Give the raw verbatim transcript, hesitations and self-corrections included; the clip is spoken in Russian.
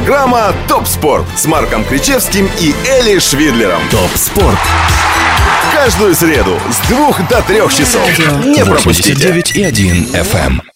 Программа «Топ Спорт» с Марком Кричевским и Эли Швидлером. Топ Спорт. Каждую среду с двух до трех часов. Не пропустите. восемьдесят девять и один эф эм.